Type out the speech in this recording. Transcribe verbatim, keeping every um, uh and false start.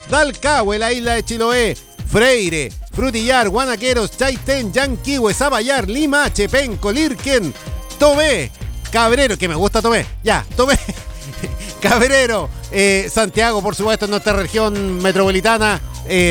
Dalcahue, la isla de Chiloé, Freire, Frutillar, Guanaqueros, Chaitén, Yanquihue, Zapallar, Limache, Penco, Lirquén, Tomé, Cabrero, que me gusta Tomé, ya, Tomé, Cabrero, eh, Santiago, por supuesto, en nuestra región metropolitana, eh,